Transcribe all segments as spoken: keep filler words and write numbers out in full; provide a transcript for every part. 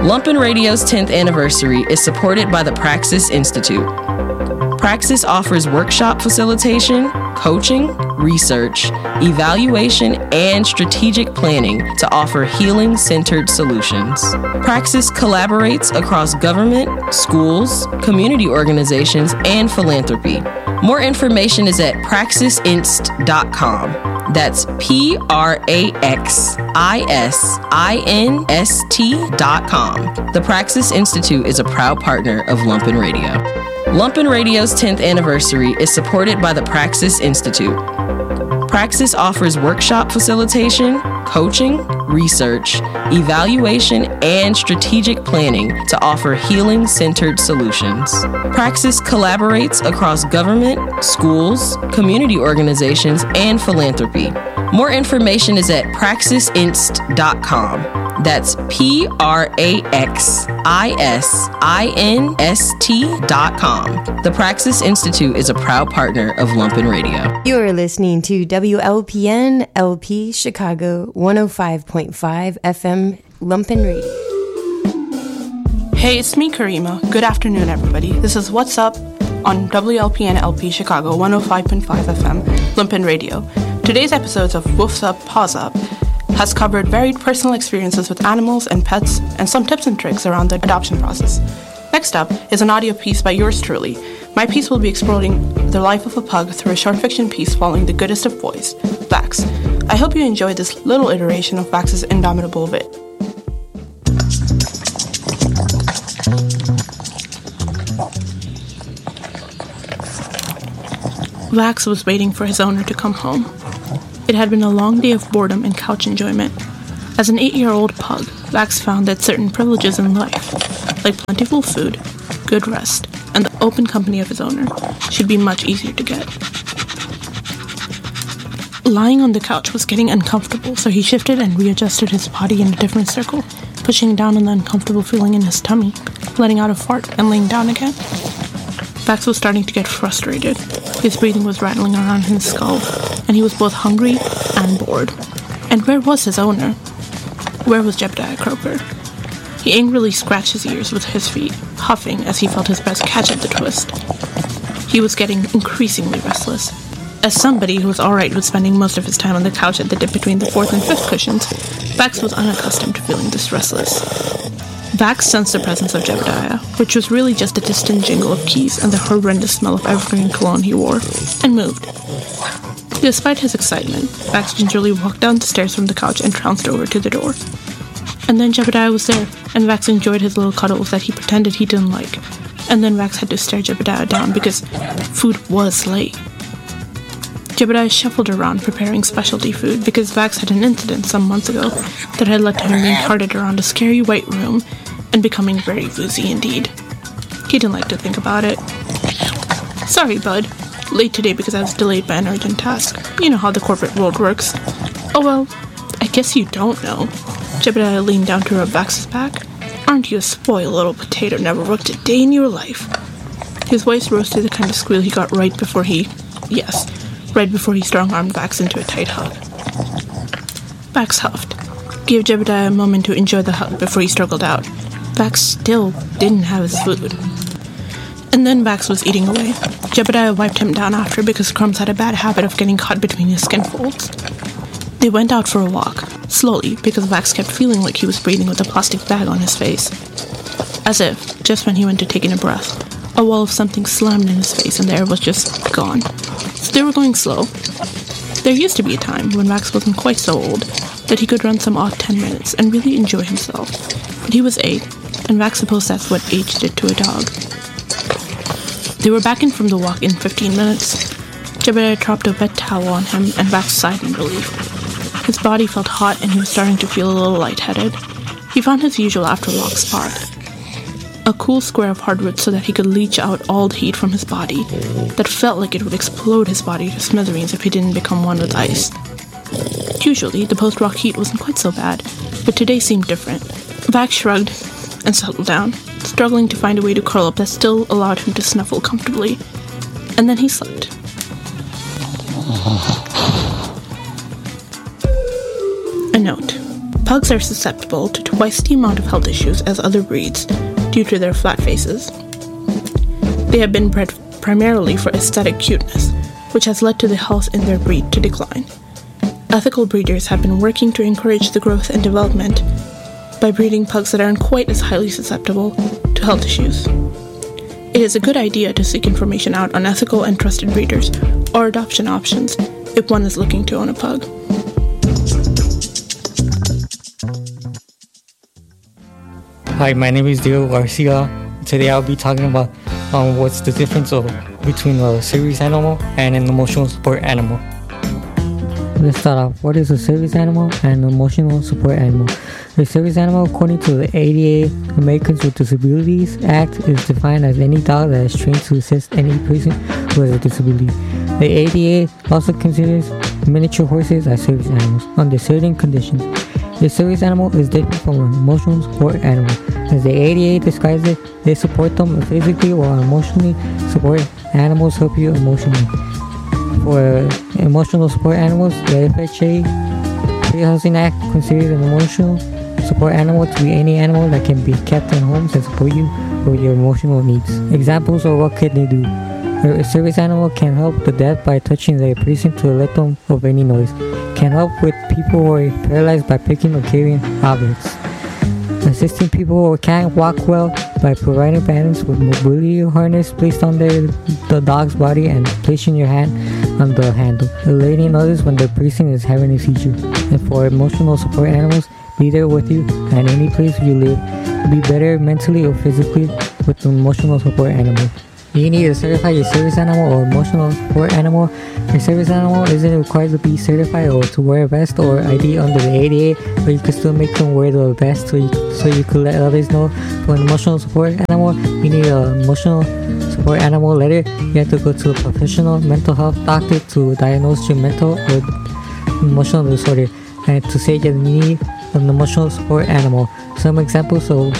Lumpen Radio's tenth anniversary is supported by the Praxis Institute. Praxis offers workshop facilitation, coaching, research, evaluation, and strategic planning to offer healing-centered solutions. Praxis collaborates across government, schools, community organizations, and philanthropy. More information is at praxis inst dot com. That's P R A X I S I N S T dot com. The Praxis Institute is a proud partner of Lumpen Radio. Lumpen Radio's tenth anniversary is supported by the Praxis Institute. Praxis offers workshop facilitation, coaching, research, evaluation, and strategic planning to offer healing-centered solutions. Praxis collaborates across government, schools, community organizations, and philanthropy. More information is at praxis inst dot com. That's P R A X I S I N S T dot com. The Praxis Institute is a proud partner of Lumpen Radio. You're listening to W L P N L P Chicago one oh five point five F M Lumpen Radio. Hey, it's me, Karima. Good afternoon, everybody. This is What's Up on W L P N L P Chicago one oh five point five F M Lumpen Radio. Today's episodes of Woof's Up, Paws Up has covered varied personal experiences with animals and pets and some tips and tricks around the adoption process. Next up is an audio piece by yours truly. My piece will be exploring the life of a pug through a short fiction piece following the goodest of boys, Vax. I hope you enjoyed this little iteration of Vax's indomitable wit. Vax was waiting for his owner to come home. It had been a long day of boredom and couch enjoyment. As an eight-year-old pug, Vax found that certain privileges in life, like plentiful food, good rest, and the open company of his owner, should be much easier to get. Lying on the couch was getting uncomfortable, so he shifted and readjusted his body in a different circle, pushing down on the uncomfortable feeling in his tummy, letting out a fart, and laying down again. Vax was starting to get frustrated. His breathing was rattling around in his skull, and he was both hungry and bored. And where was his owner? Where was Jebediah Croker? He angrily scratched his ears with his feet, huffing as he felt his breast catch at the twist. He was getting increasingly restless. As somebody who was alright with spending most of his time on the couch at the dip between the fourth and fifth cushions, Vax was unaccustomed to feeling this restless. Vax sensed the presence of Jebediah, which was really just a distant jingle of keys and the horrendous smell of evergreen cologne he wore, and moved. Despite his excitement, Vax gingerly walked down the stairs from the couch and trounced over to the door. And then Jebediah was there, and Vax enjoyed his little cuddles that he pretended he didn't like. And then Vax had to stare Jebediah down because food was late. Jebediah shuffled around preparing specialty food because Vax had an incident some months ago that had led to him being carted around a scary white room and becoming very woozy indeed. He didn't like to think about it. Sorry, bud. Late today because I was delayed by an urgent task. You know how the corporate world works. Oh well, I guess you don't know. Jebediah leaned down to rub Vax's back. Aren't you a spoiled little potato, never worked a day in your life? His voice rose to the kind of squeal he got right before he... Yes, right before he strong-armed Vax into a tight hug. Vax huffed. Gave Jebediah a moment to enjoy the hug before he struggled out. Vax still didn't have his food. And then Vax was eating away. Jebediah wiped him down after because Crumbs had a bad habit of getting caught between his skin folds. They went out for a walk, slowly, because Vax kept feeling like he was breathing with a plastic bag on his face. As if, just when he went to take in a breath, a wall of something slammed in his face and the air was just gone. So they were going slow. There used to be a time, when Vax wasn't quite so old, that he could run some odd ten minutes and really enjoy himself. But he was eight, and Vax supposed that's what age did to a dog. They were back in from the walk in fifteen minutes. Jebediah dropped a wet towel on him, and Vax sighed in relief. His body felt hot, and he was starting to feel a little lightheaded. He found his usual after-walk spot. A cool square of hardwood so that he could leach out all the heat from his body that felt like it would explode his body to smithereens if he didn't become one with ice. Usually, the post-rock heat wasn't quite so bad, but today seemed different. Vax shrugged and settled down, struggling to find a way to curl up that still allowed him to snuffle comfortably. And then he slept. A note. Pugs are susceptible to twice the amount of health issues as other breeds due to their flat faces. They have been bred primarily for aesthetic cuteness, which has led to the health in their breed to decline. Ethical breeders have been working to encourage the growth and development by breeding pugs that aren't quite as highly susceptible to health issues. It is a good idea to seek information out on ethical and trusted breeders or adoption options if one is looking to own a pug. Hi, my name is Diego Garcia. Today I'll be talking about um, what's the difference of, between a service animal and an emotional support animal. Let's start off. What is a service animal and an emotional support animal? A service animal, according to the A D A, Americans with Disabilities Act, is defined as any dog that is trained to assist any person who has a disability. The A D A also considers miniature horses as service animals under certain conditions. A service animal is different from an emotional support animal. As the A D A describes it, they support them physically or emotionally. Support animals help you emotionally. For emotional support animals, the F H A Fair Housing Act considers an emotional support animal to be any animal that can be kept in homes and support you with your emotional needs. Examples of what can they do. A service animal can help the deaf by touching the person to alert them of any noise. Can help with people who are paralyzed by picking or carrying objects. Assisting people who can't walk well by providing parents with mobility harness placed on their, the dog's body and placing your hand on the handle. Alerting others when the person is having a seizure. And for emotional support animals, be there with you at any place you live. Be better mentally or physically with an emotional support animal. You need to certify your service animal or emotional support animal. Your service animal isn't required to be certified or to wear a vest or I D under the A D A, but you can still make them wear the vest so you, so you could let others know. For an emotional support animal, you need an emotional support animal letter. You have to go to a professional mental health doctor to diagnose your mental or emotional disorder and to say that you need an emotional support animal. Some examples of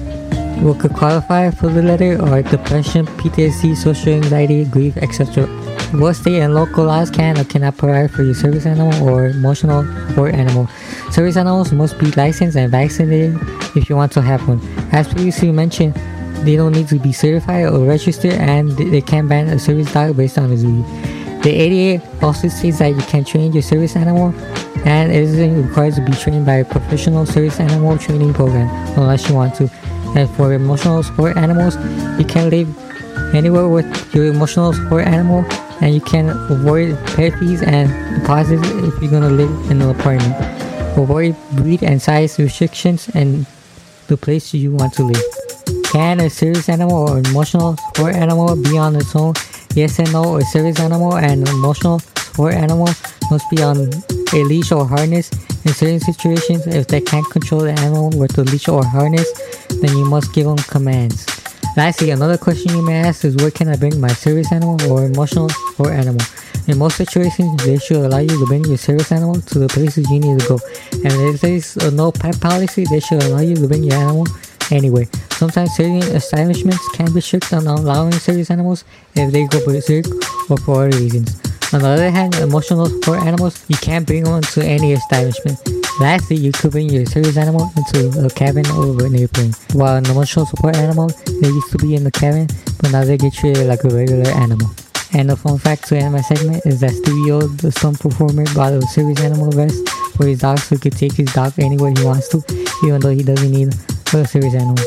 what could qualify for the letter are depression, P T S D, social anxiety, grief, et cetera. What state and local laws can or cannot provide for your service animal or emotional support animal? Service animals must be licensed and vaccinated if you want to have one. As previously mentioned, they don't need to be certified or registered, and they can ban a service dog based on its breed. The A D A also states that you can train your service animal, and it isn't required to be trained by a professional service animal training program unless you want to. And for emotional support animals, you can live anywhere with your emotional support animal, and you can avoid pet fees and deposits if you're gonna live in an apartment. Avoid breed and size restrictions and the place you want to live. Can a service animal or emotional support animal be on its own? Yes and no. A service animal and an emotional support animal must be on a leash or harness. In certain situations, if they can't control the animal with a leash or harness, then you must give them commands. Lastly, another question you may ask is, where can I bring my service animal or emotional support animal? In most situations, they should allow you to bring your service animal to the places you need to go. And if there's a no pet policy, they should allow you to bring your animal anyway. Sometimes certain establishments can be strict on allowing service animals if they go berserk or for other reasons. On the other hand, emotional support animals, you can't bring them to any establishment. Lastly, you could bring your service animal into a cabin or an airplane. While an emotional support animal, they used to be in the cabin, but now they get treated like a regular animal. And a fun fact to end my segment is that Studio, the stunt performer, bought a service animal vest for his dog so he could take his dog anywhere he wants to, even though he doesn't need a service animal.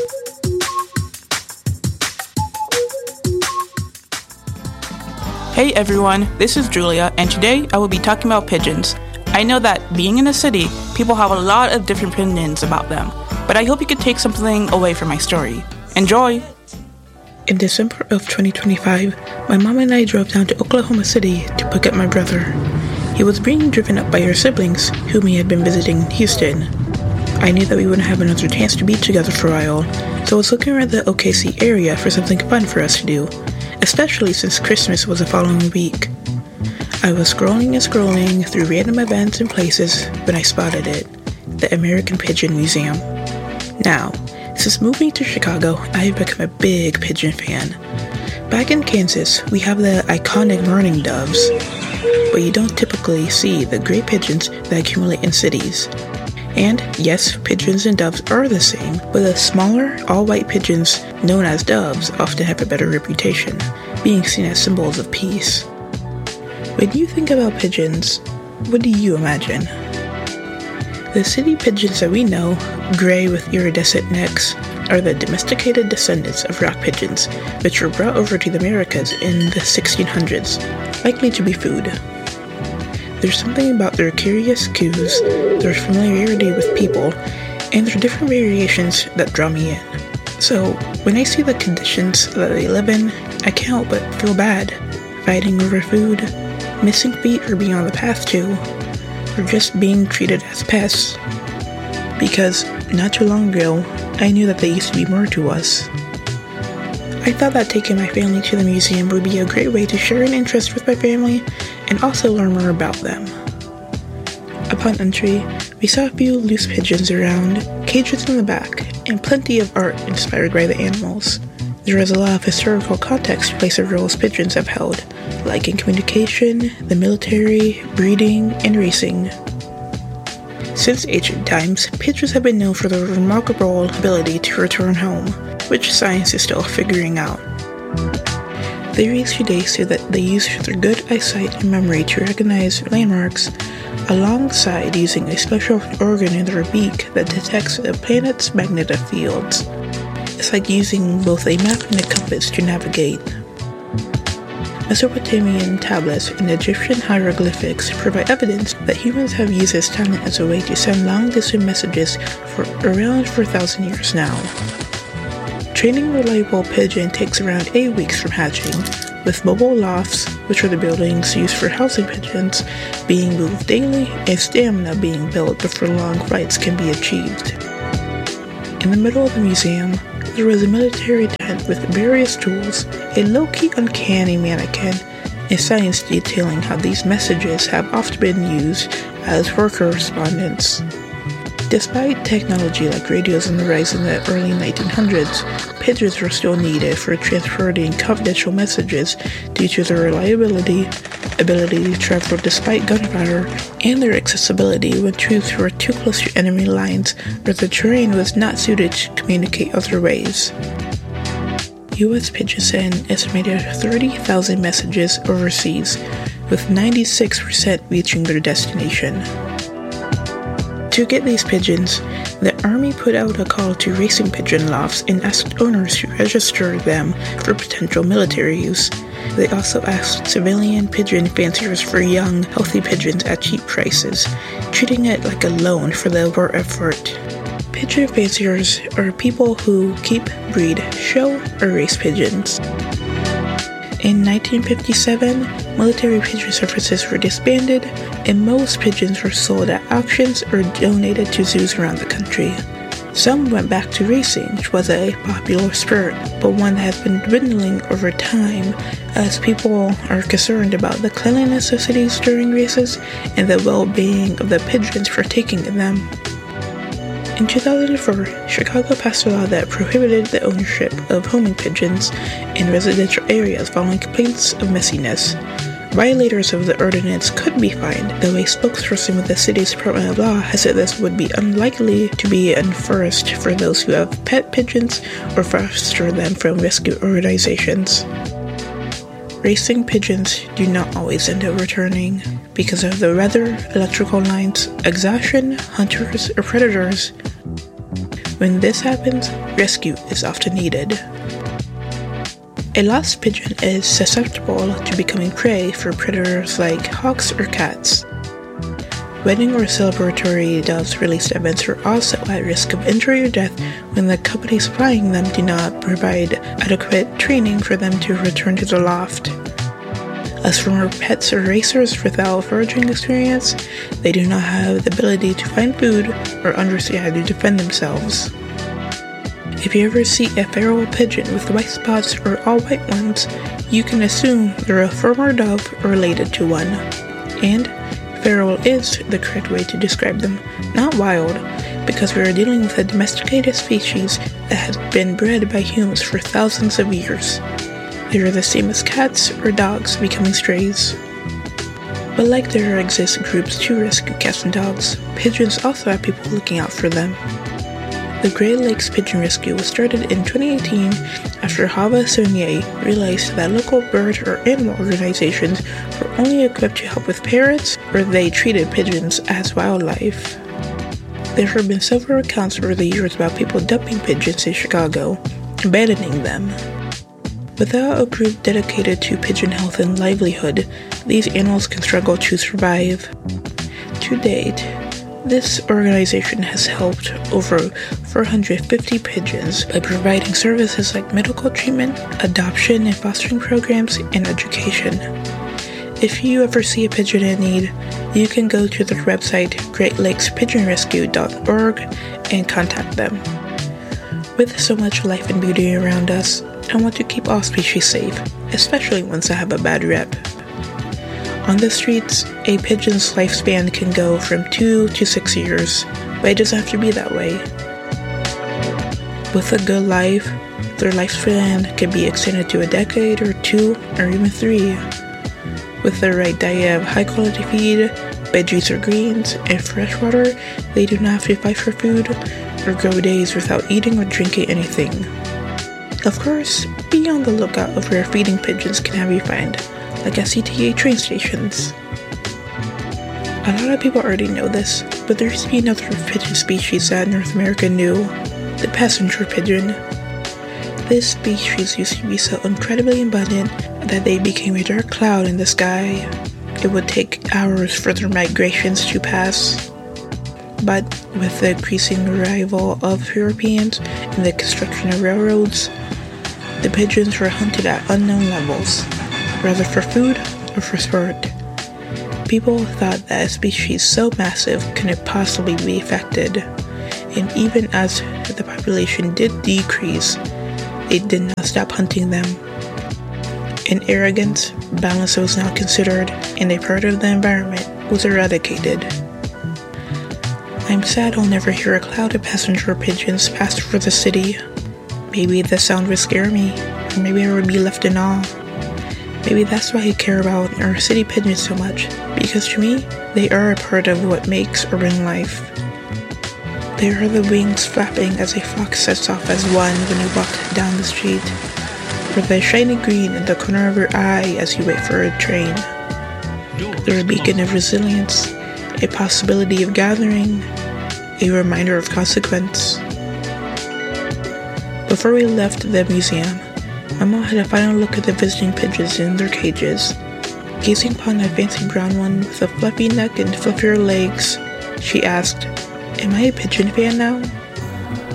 Hey everyone, this is Julia, and today I will be talking about pigeons. I know that being in a city, people have a lot of different opinions about them, but I hope you could take something away from my story. Enjoy! In December of twenty twenty-five, my mom and I drove down to Oklahoma City to pick up my brother. He was being driven up by our siblings, whom he had been visiting in Houston. I knew that we wouldn't have another chance to be together for a while, so I was looking around the O K C area for something fun for us to do, especially since Christmas was the following week. I was scrolling and scrolling through random events and places when I spotted it, the American Pigeon Museum. Now, since moving to Chicago, I have become a big pigeon fan. Back in Kansas, we have the iconic mourning doves, but you don't typically see the gray pigeons that accumulate in cities. And yes, pigeons and doves are the same, but the smaller, all-white pigeons known as doves often have a better reputation, being seen as symbols of peace. When you think about pigeons, what do you imagine? The city pigeons that we know, gray with iridescent necks, are the domesticated descendants of rock pigeons, which were brought over to the Americas in the sixteen hundreds, likely to be food. There's something about their curious cues, their familiarity with people, and their different variations that draw me in. So, when I see the conditions that they live in, I can't help but feel bad. Fighting over food, missing feet or being on the path to, or just being treated as pests. Because not too long ago, I knew that they used to be more to us. I thought that taking my family to the museum would be a great way to share an interest with my family and also learn more about them. Upon entry, we saw a few loose pigeons around, cages in the back, and plenty of art inspired by the animals. There is a lot of historical context to place the roles pigeons have held, like in communication, the military, breeding, and racing. Since ancient times, pigeons have been known for their remarkable ability to return home, which science is still figuring out. Theories today say that they use their good eyesight and memory to recognize landmarks, alongside using a special organ in their beak that detects a planet's magnetic fields. It's like using both a map and a compass to navigate. Mesopotamian tablets and Egyptian hieroglyphics provide evidence that humans have used this talent as a way to send long-distance messages for around four thousand years now. Training a reliable pigeon takes around eight weeks from hatching, with mobile lofts, which are the buildings used for housing pigeons, being moved daily and stamina being built before long flights can be achieved. In the middle of the museum, there was a military tent with various tools, a low-key uncanny mannequin, and science detailing how these messages have often been used as war correspondence. Despite technology like radios on the rise in the early nineteen hundreds, pigeons were still needed for transporting confidential messages due to their reliability, ability to travel despite gunfire, and their accessibility when troops were too close to enemy lines or the terrain was not suited to communicate other ways. U S pigeons send an estimated thirty thousand messages overseas, with ninety-six percent reaching their destination. To get these pigeons, the Army put out a call to racing pigeon lofts and asked owners to register them for potential military use. They also asked civilian pigeon fanciers for young, healthy pigeons at cheap prices, treating it like a loan for the war effort. Pigeon fanciers are people who keep, breed, show, or race pigeons. In nineteen fifty-seven, military pigeon services were disbanded, and most pigeons were sold at auctions or donated to zoos around the country. Some went back to racing, which was a popular sport, but one that has been dwindling over time as people are concerned about the cleanliness of cities during races and the well-being of the pigeons partaking in them. In two thousand four, Chicago passed a law that prohibited the ownership of homing pigeons in residential areas following complaints of messiness. Violators of the ordinance could be fined, though a spokesperson with the city's Department of Law has said this would be unlikely to be enforced for those who have pet pigeons or foster them from rescue organizations. Racing pigeons do not always end up returning because of the weather, electrical lines, exhaustion, hunters, or predators. When this happens, rescue is often needed. A lost pigeon is susceptible to becoming prey for predators like hawks or cats. Wedding or celebratory doves released at events are also at risk of injury or death when the company supplying them do not provide adequate training for them to return to the loft. As former pets or racers without foraging experience, they do not have the ability to find food or understand how to defend themselves. If you ever see a feral pigeon with white spots or all white ones, you can assume they're a former dove or related to one. And feral is the correct way to describe them, not wild, because we are dealing with a domesticated species that has been bred by humans for thousands of years. They are the same as cats or dogs becoming strays. But like there exist groups to rescue cats and dogs, pigeons also have people looking out for them. The Great Lakes Pigeon Rescue was started in twenty eighteen after Hava Saunier realized that local bird or animal organizations were only equipped to help with parrots, or they treated pigeons as wildlife. There have been several accounts over the years about people dumping pigeons in Chicago, abandoning them. Without a group dedicated to pigeon health and livelihood, these animals can struggle to survive. To date, this organization has helped over four hundred fifty pigeons by providing services like medical treatment, adoption and fostering programs, and education. If you ever see a pigeon in need, you can go to their website, great lakes pigeon rescue dot org, and contact them. With so much life and beauty around us, I want to keep all species safe, especially ones that have a bad rep. On the streets, a pigeon's lifespan can go from two to six years, but it doesn't have to be that way. With a good life, their lifespan can be extended to a decade or two or even three. With the right diet of high-quality feed, veggies or greens, and fresh water, they do not have to fight for food or go days without eating or drinking anything. Of course, be on the lookout of where feeding pigeons can have you find, like at C T A train stations. A lot of people already know this, but there used to be another pigeon species that North America knew, the passenger pigeon. This species used to be so incredibly abundant that they became a dark cloud in the sky. It would take hours for their migrations to pass. But with the increasing arrival of Europeans and the construction of railroads, the pigeons were hunted at unknown levels, whether for food or for sport. People thought that a species so massive couldn't possibly be affected, and even as the population did decrease, they did not stop hunting them. In arrogance, balance was now considered, and a part of the environment was eradicated. I'm sad I'll never hear a cloud of passenger pigeons pass over the city. Maybe the sound would scare me, or maybe I would be left in awe. Maybe that's why I care about our city pigeons so much, because to me, they are a part of what makes urban life. They are the wings flapping as a fox sets off as one when you walk down the street, or the shiny green in the corner of your eye as you wait for a train. They're a beacon of resilience, a possibility of gathering, a reminder of consequence. Before we left the museum, my mom had a final look at the visiting pigeons in their cages. Gazing upon a fancy brown one with a fluffy neck and fluffier legs, she asked, "Am I a pigeon fan now?"